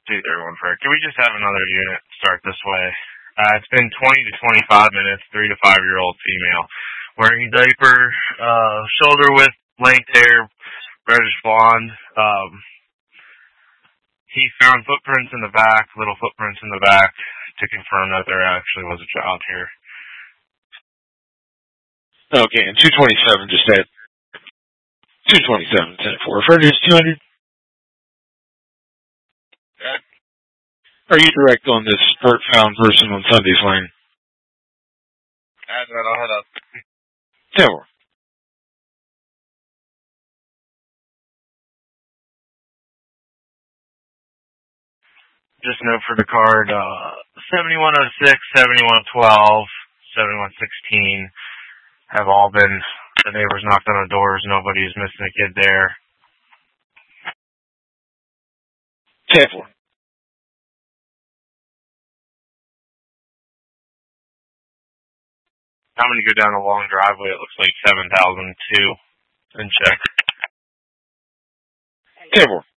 231 for it. Can we just have another unit start this way? It's been 20 to 25 minutes, 3 to 5-year-old female. Wearing diaper, shoulder width, length hair, reddish blonde. He found footprints in the back, little footprints in the back, to confirm that there actually was a child here. Okay, and 227 just said 227, 10-4. Frederick's 200. Are you direct on this hurt found person on Sunday's Lane? I'll head up. 10-4. Just note for the card, 7106, 7112, 7116 have all been, the neighbors knocked on the doors, nobody's missing a kid there. 10-4. I'm going to go down a long driveway, it looks like 7002, and check. 10-4.